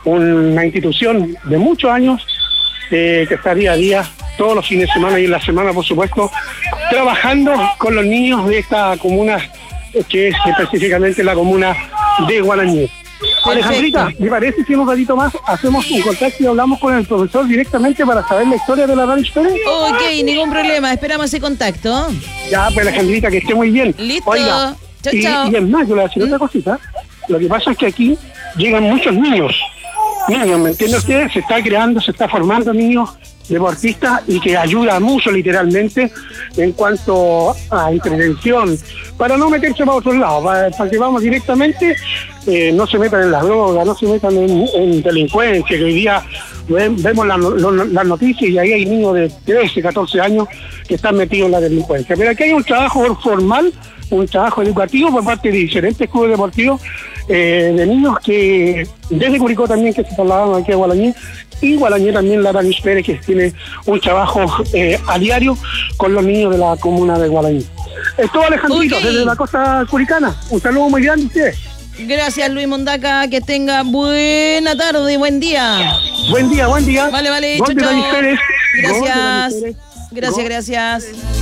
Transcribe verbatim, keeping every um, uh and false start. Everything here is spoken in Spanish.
una institución de muchos años eh, que está día a día, todos los fines de semana y en la semana, por supuesto, trabajando con los niños de esta comuna, que es específicamente la comuna de Gualañé. Alejandrita, ¿me parece que en un ratito más hacemos un contacto y hablamos con el profesor directamente para saber la historia de la Ranish Pérez? Ok, ningún problema, esperamos ese contacto. Ya, pues Alejandrita, que esté muy bien. Listo. Oiga, chau, y, chau. y es más, yo le voy a decir ¿Mm? otra cosita. Lo que pasa es que aquí llegan muchos niños. Niños, ¿me entiende usted? Se está creando, se está formando niños deportistas y que ayuda mucho literalmente en cuanto a intervención, para no meterse para otros lados, para, para que vamos directamente, eh, no se metan en las drogas, no se metan en, en delincuencia, que hoy día ven, vemos las la, la noticias y ahí hay niños de trece, catorce años que están metidos en la delincuencia. Pero aquí hay un trabajo formal, un trabajo educativo por parte de diferentes clubes deportivos eh, de niños que desde Curicó también que se trasladaron aquí a Gualañé, y Gualañé también la Ranish Pérez, que tiene un trabajo eh, a diario con los niños de la comuna de Gualañé. Esto, Alejandrito, okay, desde la costa curicana. Un saludo muy grande a ustedes. Gracias, Luis Mondaca, que tenga buena tarde y buen día. Buen día, buen día. Vale, vale, Gol de Ranish Pérez. Gracias, gracias, gracias.